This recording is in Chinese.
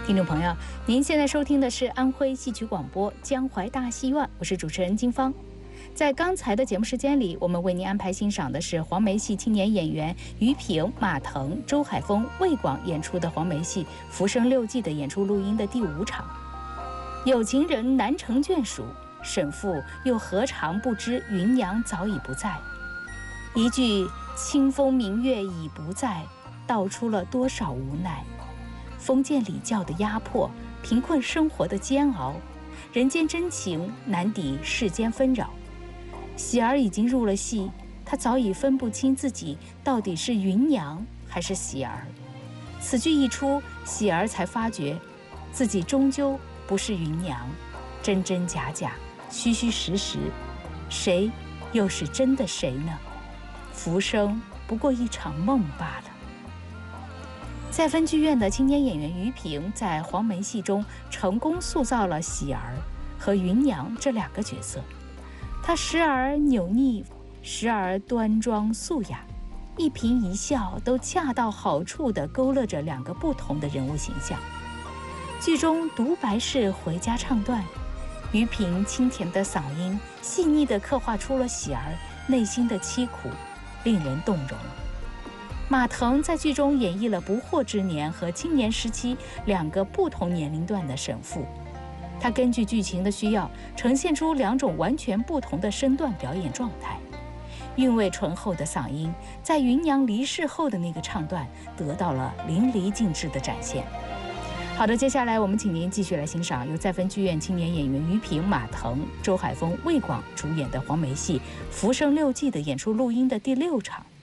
听众朋友，您现在收听的是安徽戏曲广播江淮大戏院，我是主持人金芳。在刚才的节目时间里，我们为您安排欣赏的是黄梅戏青年演员于平、马腾、周海峰、魏广演出的黄梅戏《浮生六记》的演出录音的第5场。有情人难成眷属，沈复又何尝不知芸娘早已不在？一句清风明月已不在，道出了多少无奈。封建礼教的压迫，贫困生活的煎熬，人间真情难抵世间纷扰。喜儿已经入了戏，她早已分不清自己到底是芸娘还是喜儿。此剧一出，喜儿才发觉自己终究不是芸娘，真真假假，虚虚实实，谁又是真的谁呢？浮生不过一场梦罢了。在分剧院的青年演员于平在黄梅戏中成功塑造了喜儿和芸娘这2个角色，他时而扭捏，时而端庄素雅，一颦一笑都恰到好处地勾勒着2个不同的人物形象。剧中独白式回家唱段，于平清甜的嗓音细腻地刻画出了喜儿内心的凄苦，令人动容。马腾在剧中演绎了不惑之年和青年时期2个不同年龄段的沈复，他根据剧情的需要，呈现出2种完全不同的身段表演状态。韵味醇厚的嗓音，在芸娘离世后的那个唱段得到了淋漓尽致的展现。好的，接下来我们请您继续来欣赏由在分剧院青年演员于平、马腾、周海峰、魏广主演的黄梅戏《浮生六记》的演出录音的第6场。